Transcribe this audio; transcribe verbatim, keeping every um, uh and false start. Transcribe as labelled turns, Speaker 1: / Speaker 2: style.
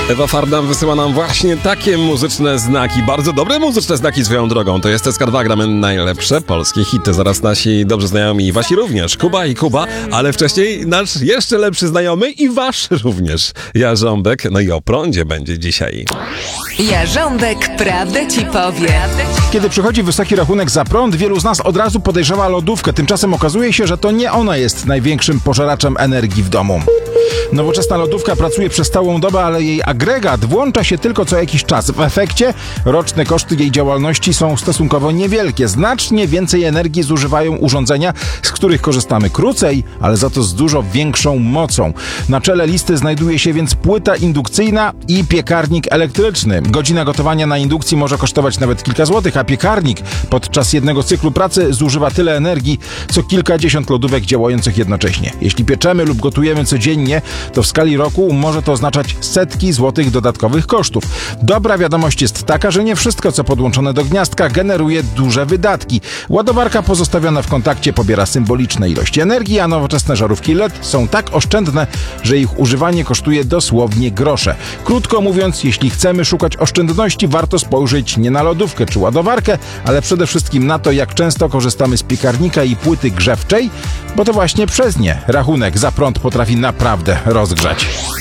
Speaker 1: Ewa Fardam wysyła nam właśnie takie muzyczne znaki, bardzo dobre muzyczne znaki swoją drogą. To jest S K dwa, gramy najlepsze polskie hity. Zaraz nasi dobrze znajomi, wasi również, Kuba i Kuba, ale wcześniej nasz jeszcze lepszy znajomy i wasz również, Jarząbek. No i o prądzie będzie dzisiaj.
Speaker 2: Jarząbek prawdę ci powie.
Speaker 3: Kiedy przychodzi wysoki rachunek za prąd, wielu z nas od razu podejrzewa lodówkę. Tymczasem okazuje się, że to nie ona jest największym pożeraczem energii w domu. Nowoczesna lodówka pracuje przez całą dobę, ale jej agregat włącza się tylko co jakiś czas. W efekcie roczne koszty jej działalności są stosunkowo niewielkie. Znacznie więcej energii zużywają urządzenia, z których korzystamy krócej, ale za to z dużo większą mocą. Na czele listy znajduje się więc płyta indukcyjna i piekarnik elektryczny. Godzina gotowania na indukcji może kosztować nawet kilka złotych, a piekarnik podczas jednego cyklu pracy zużywa tyle energii, co kilkadziesiąt lodówek działających jednocześnie. Jeśli pieczemy lub gotujemy codziennie, to w skali roku może to oznaczać setki złotych dodatkowych kosztów. Dobra wiadomość jest taka, że nie wszystko, co podłączone do gniazdka, generuje duże wydatki. Ładowarka pozostawiona w kontakcie pobiera symboliczne ilości energii, a nowoczesne żarówki L E D są tak oszczędne, że ich używanie kosztuje dosłownie grosze. Krótko mówiąc, jeśli chcemy szukać oszczędności, warto spojrzeć nie na lodówkę czy ładowarkę, ale przede wszystkim na to, jak często korzystamy z piekarnika i płyty grzewczej, bo to właśnie przez nie rachunek za prąd potrafi naprawdę rozgrzać.